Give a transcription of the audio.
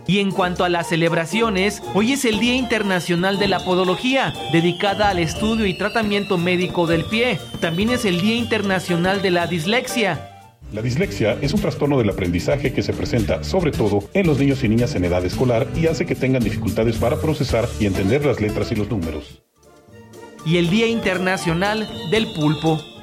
Y en cuanto a las celebraciones, hoy es el Día Internacional de la Podología, dedicada al estudio y tratamiento médico del pie. También es el Día Internacional de la Dislexia. La dislexia es un trastorno del aprendizaje que se presenta sobre todo en los niños y niñas en edad escolar y hace que tengan dificultades para procesar y entender las letras y los números. Y el Día Internacional del Pulpo.